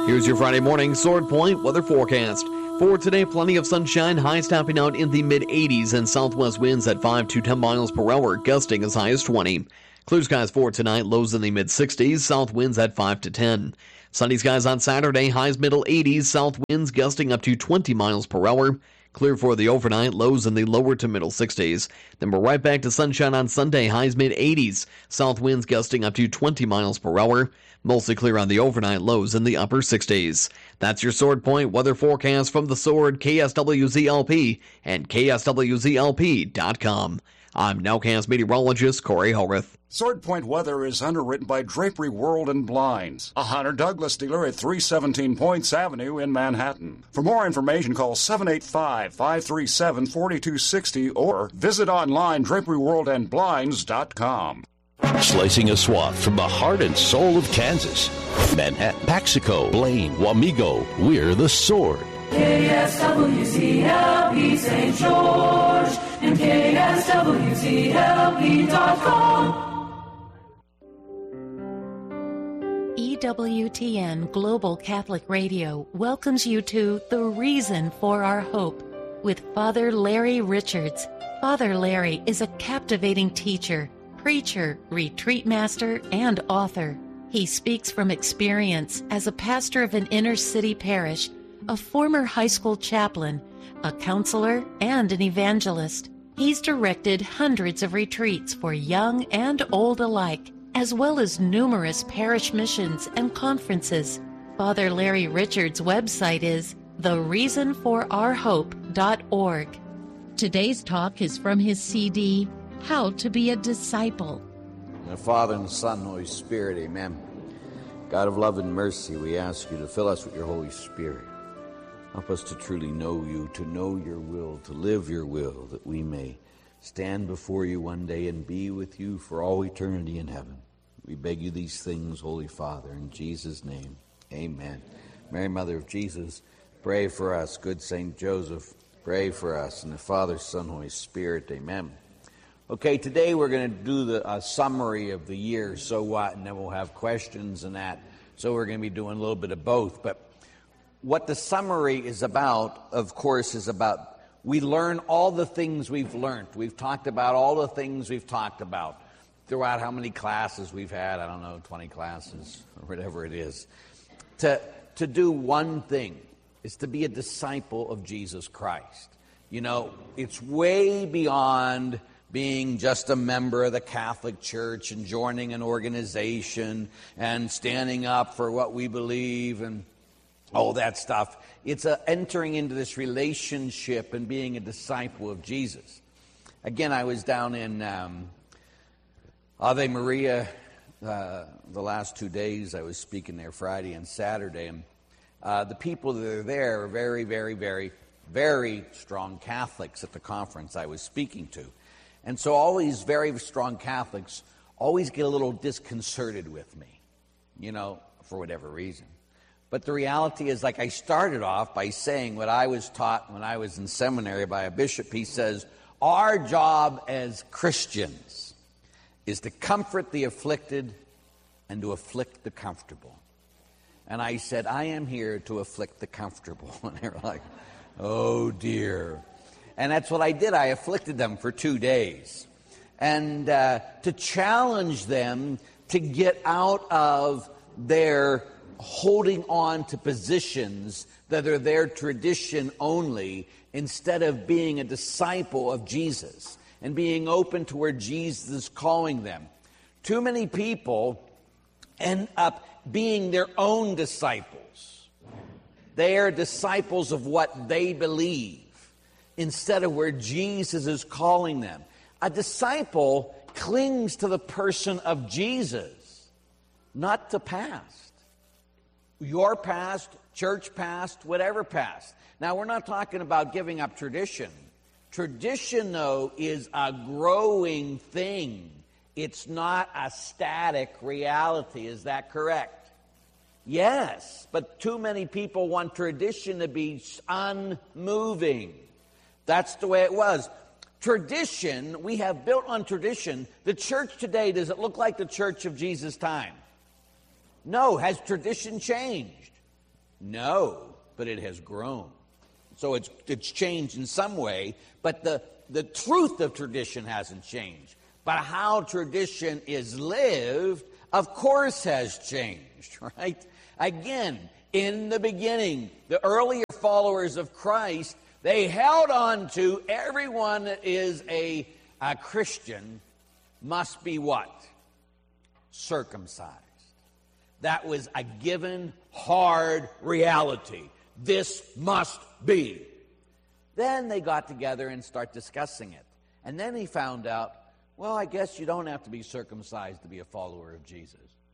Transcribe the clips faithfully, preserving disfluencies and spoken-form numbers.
Here's your Friday morning Sword Point weather forecast. For today, plenty of sunshine, highs topping out in the mid eighties and southwest winds at five to ten miles per hour, gusting as high as twenty. Clear skies for tonight, lows in the mid sixties, south winds at five to ten. Sunny skies on Saturday, highs middle eighties, south winds gusting up to twenty miles per hour. Clear for the overnight, lows in the lower to middle sixties. Then we're right back to sunshine on Sunday, highs mid eighties, south winds gusting up to twenty miles per hour. Mostly clear on the overnight, lows in the upper sixties. That's your Sword Point weather forecast from the Sword, K S W Z L P, and K S W Z L P dot com. I'm Nowcast meteorologist Corey Horeth. Sword Point weather is underwritten by Drapery World and Blinds, a Hunter Douglas dealer at three seventeen Points Avenue in Manhattan. For more information, call seven eight five, five three seven, four two six zero or visit online drapery world and blinds dot com. Slicing a swath from the heart and soul of Kansas. Manhattan, Paxico, Blaine, Wamego, we're the Sword. K S W Z L P Saint George and K S W Z L P dot com. E W T N Global Catholic Radio welcomes you to The Reason for Our Hope with Father Larry Richards. Father Larry is a captivating teacher, preacher, retreat master, and author. He speaks from experience as a pastor of an inner-city parish, a former high school chaplain, a counselor, and an evangelist. He's directed hundreds of retreats for young and old alike, as well as numerous parish missions and conferences. Father Larry Richards' website is the reason for our hope dot org. Today's talk is from his C D, How to Be a Disciple. In the Father, and the Son, and the Holy Spirit, amen. God of love and mercy, we ask you to fill us with your Holy Spirit. Help us to truly know you, to know your will, to live your will, that we may stand before you one day and be with you for all eternity in heaven. We beg you these things, Holy Father, in Jesus' name, amen. Mary, Mother of Jesus, pray for us. Good Saint Joseph, pray for us. And the Father, Son, Holy Spirit, amen. Okay, today we're going to do the uh, summary of the year, so what, and then we'll have questions and that. So we're going to be doing a little bit of both. But what the summary is about, of course, is about we learn all the things we've learned. We've talked about all the things we've talked about throughout how many classes we've had. I don't know, twenty classes or whatever it is. To, to do one thing is to be a disciple of Jesus Christ. You know, it's way beyond being just a member of the Catholic Church and joining an organization and standing up for what we believe and all that stuff. It's a entering into this relationship and being a disciple of Jesus. Again, I was down in um, Ave Maria uh, the last two days. I was speaking there Friday and Saturday. And uh, the people that are there are very, very, very, very strong Catholics at the conference I was speaking to. And so all these very strong Catholics always get a little disconcerted with me, you know, for whatever reason. But the reality is, like I started off by saying what I was taught when I was in seminary by a bishop. He says, our job as Christians is to comfort the afflicted and to afflict the comfortable. And I said, I am here to afflict the comfortable. And they were like, oh dear. And that's what I did. I afflicted them for two days. And uh, to challenge them to get out of their holding on to positions that are their tradition only, instead of being a disciple of Jesus and being open to where Jesus is calling them. Too many people end up being their own disciples. They are disciples of what they believe, instead of where Jesus is calling them. A disciple clings to the person of Jesus, not the past. Your past, church past, whatever past. Now, we're not talking about giving up tradition. Tradition, though, is a growing thing. It's not a static reality. Is that correct? Yes, but too many people want tradition to be unmoving. That's the way it was. Tradition, we have built on tradition. The church today, does it look like the church of Jesus' time? No. Has tradition changed? No, but it has grown. So it's it's changed in some way, but the, the truth of tradition hasn't changed. But how tradition is lived, of course, has changed, right? Again, in the beginning, the earlier followers of Christ, they held on to everyone that is a, a Christian must be what? Circumcised. That was a given, hard reality. This must be. Then they got together and start discussing it. And then he found out, well, I guess you don't have to be circumcised to be a follower of Jesus.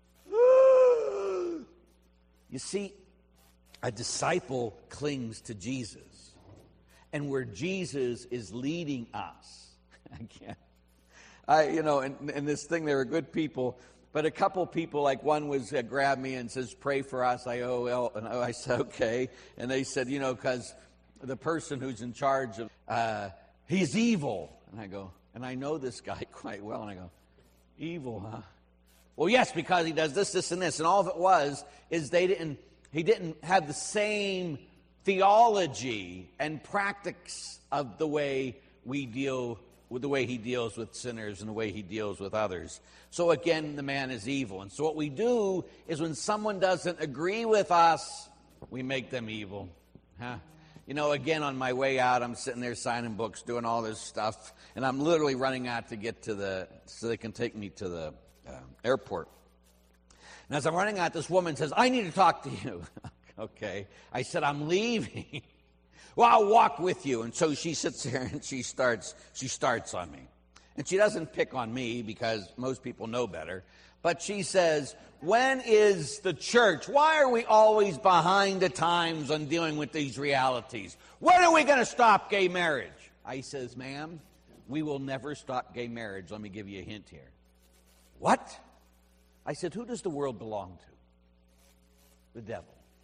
You see, a disciple clings to Jesus. And where Jesus is leading us, again, I, you know, in, in this thing, there are good people, but a couple people, like one was uh, grabbed me and says, pray for us. I, oh, well, and I said, okay. And they said, you know, because the person who's in charge of, uh, he's evil. And I go, and I know this guy quite well. And I go, evil, huh? Well, yes, because he does this, this, and this. And all of it was, is they didn't, he didn't have the same theology and practice of the way we deal with the way he deals with sinners and the way he deals with others. So again, the man is evil. And so what we do is when someone doesn't agree with us, we make them evil. Huh? You know, again, on my way out, I'm sitting there signing books, doing all this stuff, and I'm literally running out to get to the, so they can take me to the uh, airport. And as I'm running out, this woman says, I need to talk to you. Okay. I said, I'm leaving. Well, I'll walk with you. And so she sits there and she starts, she starts on me. And she doesn't pick on me because most people know better. But she says, when is the church? Why are we always behind the times on dealing with these realities? When are we going to stop gay marriage? I says, ma'am, we will never stop gay marriage. Let me give you a hint here. What? I said, who does the world belong to? The devil.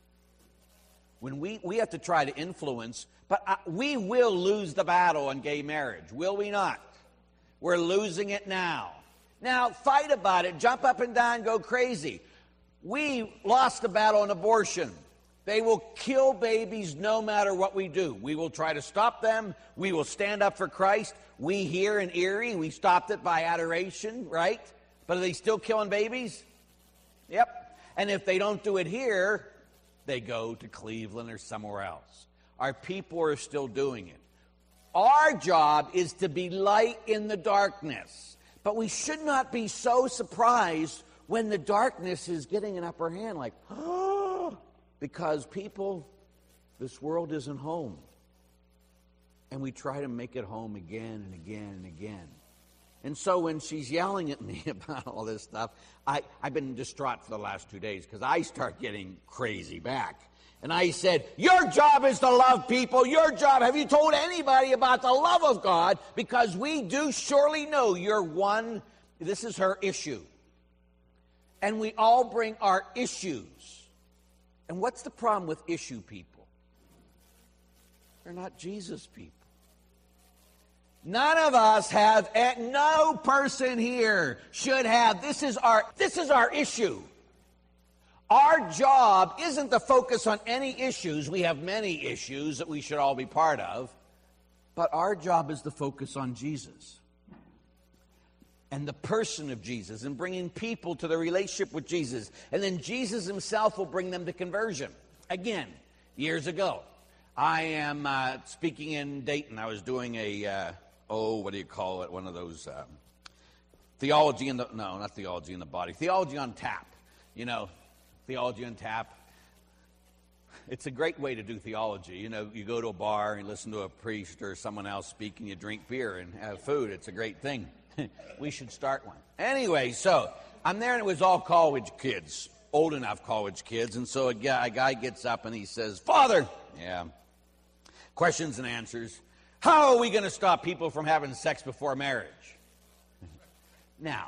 When we, we have to try to influence, but uh, we will lose the battle on gay marriage, will we not? We're losing it now. Now, fight about it, jump up and down, go crazy. We lost the battle on abortion. They will kill babies no matter what we do. We will try to stop them. We will stand up for Christ. We here in Erie, we stopped it by adoration, right? But are they still killing babies? Yep. And if they don't do it here, they go to Cleveland or somewhere else. Our people are still doing it. Our job is to be light in the darkness. But we should not be so surprised when the darkness is getting an upper hand, like, oh, because people, this world isn't home. And we try to make it home again and again and again. And so when she's yelling at me about all this stuff, I, I've been distraught for the last two days because I start getting crazy back. And I said, your job is to love people. Your job, have you told anybody about the love of God? Because we do surely know you're one, this is her issue. And we all bring our issues. And what's the problem with issue people? They're not Jesus people. None of us have, no person here should have, this is our, this is our issue. Our job isn't to focus on any issues. We have many issues that we should all be part of. But our job is to focus on Jesus. And the person of Jesus and bringing people to the relationship with Jesus. And then Jesus himself will bring them to conversion. Again, years ago, I am uh, speaking in Dayton. I was doing a... Uh, Oh, what do you call it? One of those um, theology in the, no, not theology in the body. Theology on tap. You know, theology on tap. It's a great way to do theology. You know, you go to a bar and listen to a priest or someone else speak and you drink beer and have food. It's a great thing. We should start one. Anyway, so I'm there and it was all college kids, old enough college kids. And so a guy, a guy gets up and he says, Father, yeah, questions and answers. How are we going to stop people from having sex before marriage? Now,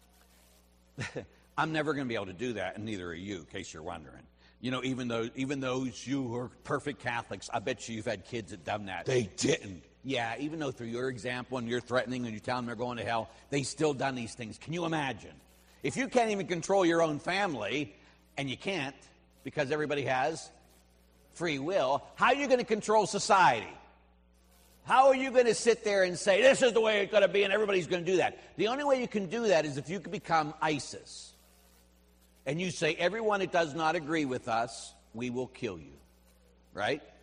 I'm never going to be able to do that, and neither are you, in case you're wondering. You know, even though even those you who are perfect Catholics, I bet you you've had kids that done that. They didn't. Yeah, even though through your example and you're threatening and you tell them they're going to hell, they still done these things. Can you imagine? If you can't even control your own family, and you can't, because everybody has, free will, how are you going to control society? How are you going to sit there and say, this is the way it's going to be, and everybody's going to do that? The only way you can do that is if you can become ISIS. And you say, everyone that does not agree with us, we will kill you. Right?